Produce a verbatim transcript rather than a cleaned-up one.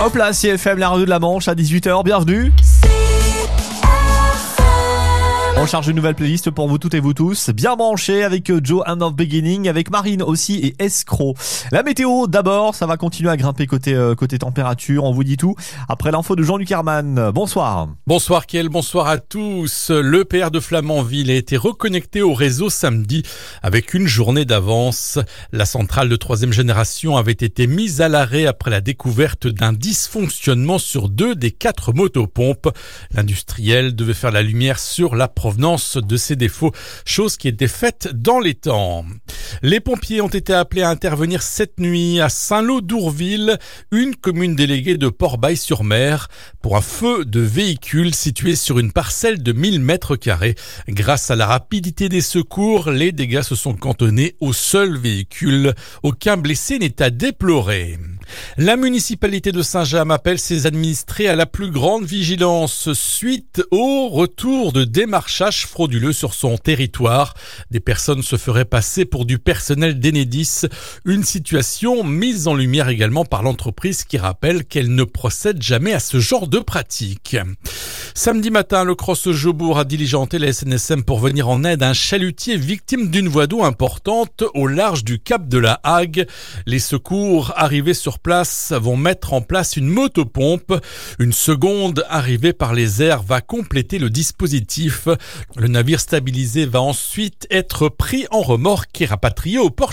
Hop là, C F M, la radio de la Manche à dix-huit heures, bienvenue. On charge une nouvelle playlist pour vous toutes et vous tous, bien branché avec Joe and of Beginning, avec Marine aussi et Escroc. La météo d'abord, ça va continuer à grimper côté euh, côté température, on vous dit tout. Après l'info de Jean-Luc Herman, bonsoir. Bonsoir Kiel, bonsoir à tous. Le P R de Flamanville a été reconnecté au réseau samedi avec une journée d'avance. La centrale de troisième génération avait été mise à l'arrêt après la découverte d'un dysfonctionnement sur deux des quatre motopompes. L'industriel devait faire la lumière sur la provenance de ces défauts, chose qui était faite dans les temps. Les pompiers ont été appelés à intervenir cette nuit à Saint-Lô-d'Ourville, une commune déléguée de Port-Bail-sur-Mer, pour un feu de véhicule situé sur une parcelle de mille mètres carrés. Grâce à la rapidité des secours, les dégâts se sont cantonnés au seul véhicule. Aucun blessé n'est à déplorer. La municipalité de Saint-James appelle ses administrés à la plus grande vigilance suite au retour de démarchage frauduleux sur son territoire. Des personnes se feraient passer pour du personnel d'Enedis, une situation mise en lumière également par l'entreprise qui rappelle qu'elle ne procède jamais à ce genre de pratique. Samedi matin, le Cross Jobourg a diligenté la S N S M pour venir en aide à un chalutier victime d'une voie d'eau importante au large du cap de la Hague. Les secours arrivés sur place vont mettre en place une motopompe. Une seconde arrivée par les airs va compléter le dispositif. Le navire stabilisé va ensuite être pris en remorque et rapatrié au port